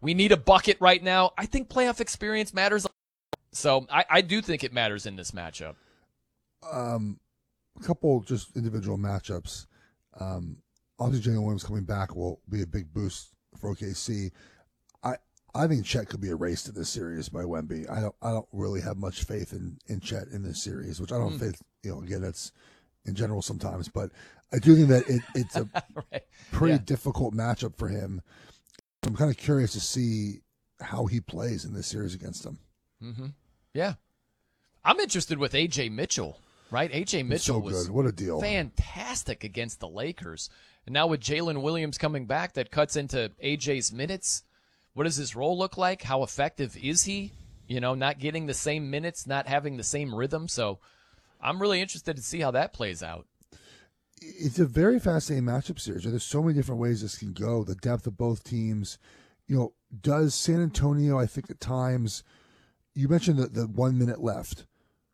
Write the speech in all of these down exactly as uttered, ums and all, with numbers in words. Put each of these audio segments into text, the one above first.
we need a bucket right now. I think playoff experience matters. So I, I do think it matters in this matchup. Um, a couple just individual matchups. Um, obviously, Jalen Williams coming back will be a big boost for O K C. I I think Chet could be erased in this series by Wemby. I don't I don't really have much faith in, in Chet in this series, which I don't mm. faith. You know, again, that's in general sometimes, but I do think that it, it's a right. pretty yeah. difficult matchup for him. I'm kind of curious to see how he plays in this series against him. Mm-hmm. Yeah. I'm interested with A J Mitchell, right? A J Mitchell so was good. What a deal. fantastic against the Lakers. And now with Jalen Williams coming back, that cuts into A J's minutes. What does his role look like? How effective is he? You know, not getting the same minutes, not having the same rhythm. So I'm really interested to see how that plays out. It's a very fascinating matchup series. There's so many different ways this can go. The depth of both teams. You know, does San Antonio, I think at times, you mentioned the, the one minute left.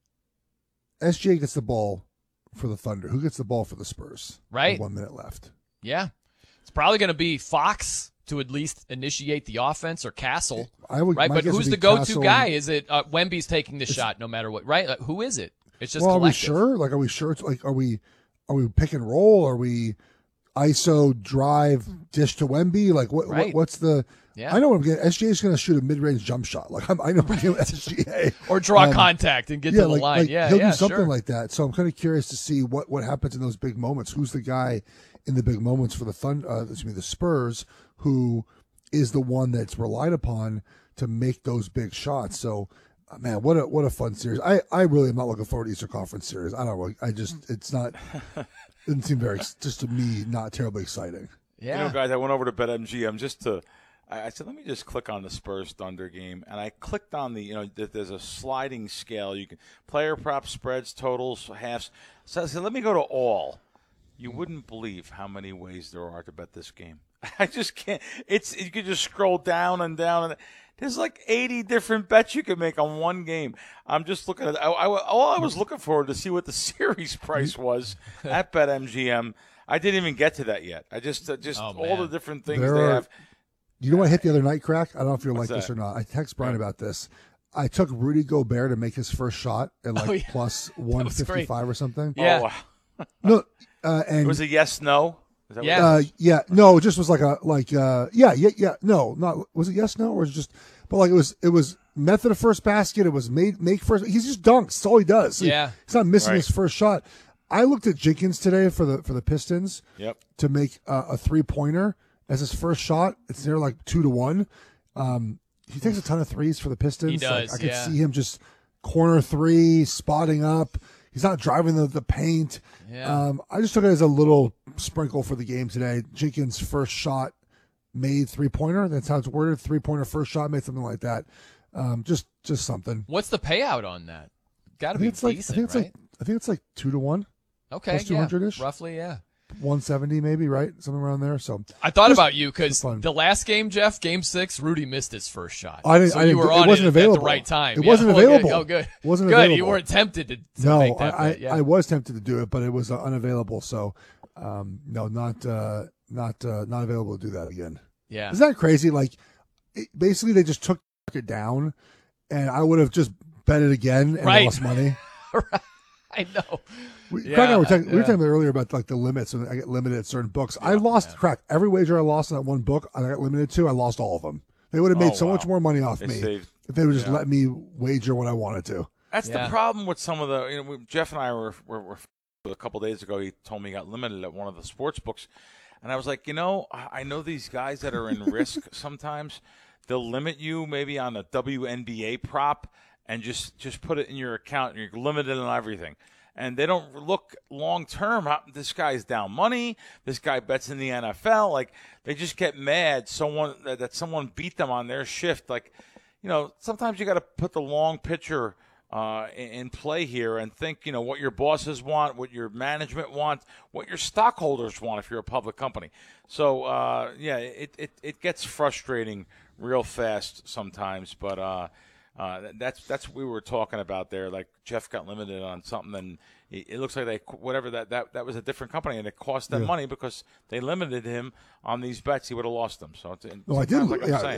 S J gets the ball for the Thunder. Who gets the ball for the Spurs? Right. One minute left. Yeah. It's probably going to be Fox to at least initiate the offense, or Castle. I would, right, but who's the go-to Castle guy? Is it uh, Wemby's taking the shot no matter what? Right? Like, who is it? It's just well, collective. Are we sure? Like, are we sure? It's like, are we, are we pick and roll? Are we I S O drive dish to Wemby? Like, what? Right. what what's the? Yeah. I know what I'm getting. S G A is going to shoot a mid-range jump shot. Like, I'm, I know we're getting S G A or draw um, contact and get yeah, to the like, line. Like yeah, he'll yeah, do something sure. like that. So I'm kind of curious to see what, what happens in those big moments. Who's the guy in the big moments for the Thun? Uh, excuse me, the Spurs, who is the one that's relied upon to make those big shots. So, uh, man, what a what a fun series. I, I really am not looking forward to Eastern Conference series. I don't know. I just it's not. It doesn't seem very just to me not terribly exciting. Yeah, you know, guys, I went over to BetMGM just to. I said, let me just click on the Spurs Thunder game, and I clicked on the, you know, there's a sliding scale. You can player props, spreads, totals, halves. So I said, let me go to all. You wouldn't believe how many ways there are to bet this game. I just can't. It's you could just scroll down and down, and there's like eighty different bets you can make on one game. I'm just looking at. I, I, all I was looking forward to see what the series price was at BetMGM. I didn't even get to that yet. I just, uh, just oh, all the different things there they are, have. You know what I hit the other night, Crack? I don't know if you're What's like that? this or not. I text Brian about this. I took Rudy Gobert to make his first shot at like oh, yeah. plus one fifty-five or something. Yeah. Oh, wow. No, uh, and it was a yes, no. Is that Yeah. What uh, yeah, no, it just was like a like uh, yeah, yeah, yeah. No, not was it yes, no, or was it just? But like it was, it was method of first basket. It was made make first. He's just dunks. That's all he does. Yeah. He, he's not missing Right. his first shot. I looked at Jenkins today for the for the Pistons. Yep. To make uh, a three pointer as his first shot. It's near like two to one. Um, he takes a ton of threes for the Pistons. He does. Like, I could yeah. see him just corner three, spotting up. He's not driving the, the paint. Yeah. Um, I just took it as a little sprinkle for the game today. Jenkins' first shot made three-pointer. That's how it's worded. Three-pointer first shot made, something like that. Um, just just something. What's the payout on that? Got I to think be it's like decent, I think it's right? like I think it's like two to one, okay, plus two yeah, hundred-ish. roughly, yeah. one seventy maybe, right? Something around there. So I thought Just- about you because just fun. the last game, Jeff, game six, Rudy missed his first shot. I didn't. So I you didn't. were It on wasn't it available at the right time. It Yeah. wasn't Oh, good. available. Oh, good. It wasn't good. available. You weren't tempted to, to No, make that I, bet. Yeah. I was tempted to do it, but it was uh, unavailable. So, um, no, not uh, not uh, not available to do that again. yeah. Isn't that crazy? Like, it, basically, they just took it down, and I would have just bet it again and Right. lost money. Right. I know. We, Yeah, Craig and I were, talking, we were yeah. talking about earlier about like the limits, and I get limited at certain books. I lost yeah. crack every wager I lost in that one book. I got limited to. I lost all of them. They would have made Oh, so wow. much more money off They me saved- if they would just yeah. let me wager what I wanted to. That's Yeah. the problem with some of the. You know, we, Jeff and I were, were, were a couple days ago. He told me he got limited at one of the sports books, and I was like, you know, I I know these guys that are in risk. Sometimes they'll limit you maybe on a W N B A prop and just just put it in your account. And you're limited on everything. And they don't look long term. This guy's down money. This guy bets in the N F L. Like they just get mad. Someone that, that someone beat them on their shift. Like, you know, sometimes you got to put the long picture uh, in, in play here and think, you know, what your bosses want, what your management want, what your stockholders want if you're a public company. So uh, yeah, it, it it gets frustrating real fast sometimes. But uh, Uh, that's that's what we were talking about there. Like Jeff got limited on something, and it, it looks like they whatever that, that that was a different company, and it cost them Yeah. money because they limited him on these bets. He would have lost them. So it's, No, I sometimes, didn't. Like I'm yeah, saying,